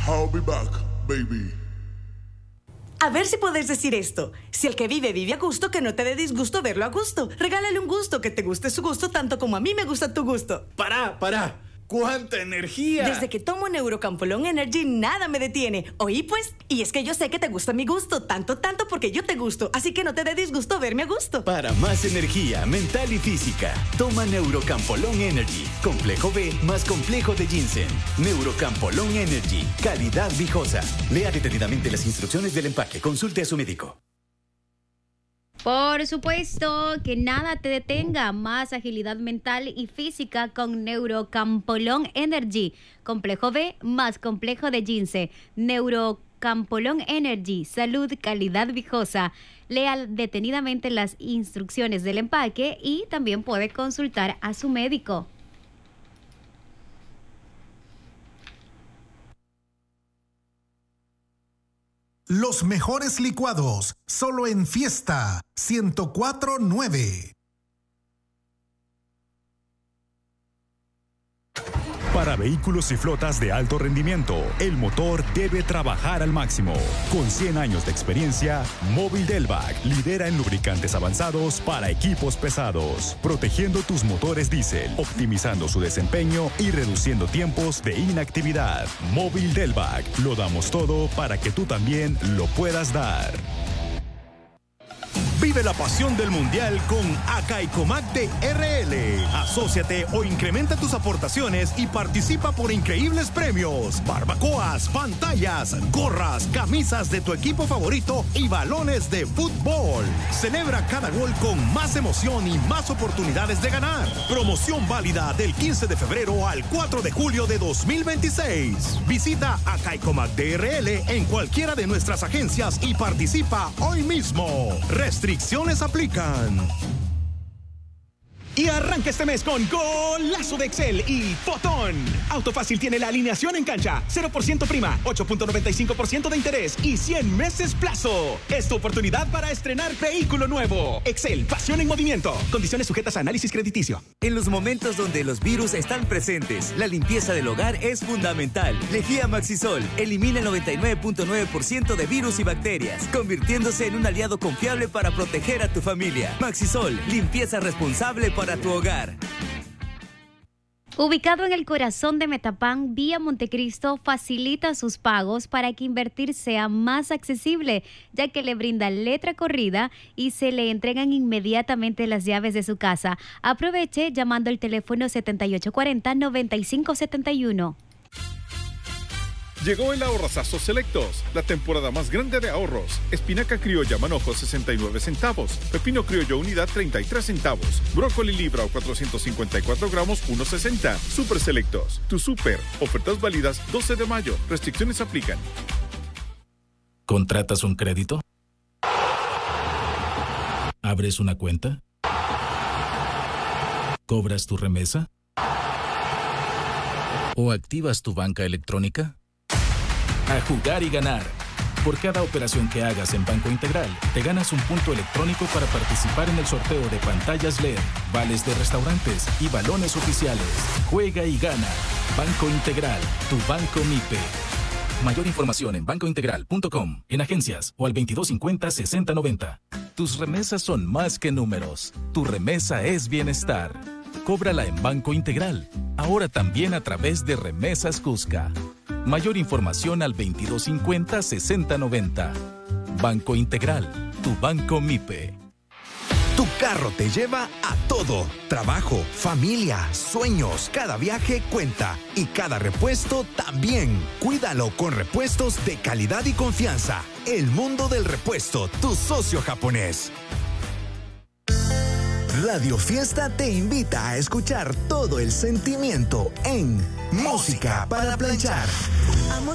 I'll be back, baby. A ver si puedes decir esto. Si el que vive vive a gusto, que no te dé disgusto verlo a gusto. Regálale un gusto, que te guste su gusto tanto como a mí me gusta tu gusto. ¡Para! ¡Cuánta energía! Desde que tomo Neurocampolón Energy, nada me detiene. ¿Oí pues? Y es que yo sé que te gusta mi gusto, tanto porque yo te gusto. Así que no te dé disgusto verme a gusto. Para más energía mental y física, toma Neurocampolón Energy. Complejo B más complejo de ginseng. Neurocampolón Energy. Calidad viejosa. Lea detenidamente las instrucciones del empaque. Consulte a su médico. Por supuesto, que nada te detenga. Más agilidad mental y física con Neurocampolón Energy. Complejo B más complejo de ginseng. Neurocampolón Energy. Salud, calidad viejosa. Lea detenidamente las instrucciones del empaque y también puede consultar a su médico. Los mejores licuados, solo en Fiesta 104.9. Para vehículos y flotas de alto rendimiento, el motor debe trabajar al máximo. Con 100 años de experiencia, Móvil Delvac lidera en lubricantes avanzados para equipos pesados, protegiendo tus motores diésel, optimizando su desempeño y reduciendo tiempos de inactividad. Móvil Delvac, lo damos todo para que tú también lo puedas dar. Vive la pasión del Mundial con Acaicomac de RL. Asóciate o incrementa tus aportaciones y participa por increíbles premios. Barbacoas, pantallas, gorras, camisas de tu equipo favorito y balones de fútbol. Celebra cada gol con más emoción y más oportunidades de ganar. Promoción válida del 15 de febrero al 4 de julio de 2026. Visita Acaicomac de RL en cualquiera de nuestras agencias y participa hoy mismo. Restricciones aplican. Y arranca este mes con golazo de Excel y Fotón. Autofácil tiene la alineación en cancha, 0% prima, 8.95% de interés y 100 meses plazo. Es tu oportunidad para estrenar vehículo nuevo. Excel, pasión en movimiento. Condiciones sujetas a análisis crediticio. En los momentos donde los virus están presentes, la limpieza del hogar es fundamental. Lejía Maxisol elimina el 99.9% de virus y bacterias, convirtiéndose en un aliado confiable para proteger a tu familia. Maxisol, limpieza responsable para tu hogar. Ubicado en el corazón de Metapán, Vía Montecristo facilita sus pagos para que invertir sea más accesible, ya que le brinda letra corrida y se le entregan inmediatamente las llaves de su casa. Aproveche llamando al teléfono 7840-9571. Llegó el Ahorrazazo Selectos, la temporada más grande de ahorros. Espinaca criolla manojo 69 centavos, pepino criollo unidad 33 centavos, brócoli libra o 454 gramos 1.60. Super Selectos, tu super. Ofertas válidas 12 de mayo. Restricciones aplican. ¿Contratas un crédito? ¿Abres una cuenta? ¿Cobras tu remesa? ¿O activas tu banca electrónica? A jugar y ganar. Por cada operación que hagas en Banco Integral, te ganas un punto electrónico para participar en el sorteo de pantallas LED, vales de restaurantes y balones oficiales. Juega y gana. Banco Integral, tu banco MIPE. Mayor información en bancointegral.com, en agencias o al 2250-6090. Tus remesas son más que números. Tu remesa es bienestar. Cóbrala en Banco Integral, ahora también a través de Remesas Cusca. Mayor información al 2250-6090. Banco Integral, tu banco MIPE. Tu carro te lleva a todo. Trabajo, familia, sueños. Cada viaje cuenta y cada repuesto también. Cuídalo con repuestos de calidad y confianza. El mundo del repuesto, tu socio japonés. Radio Fiesta te invita a escuchar todo el sentimiento en Música para Planchar.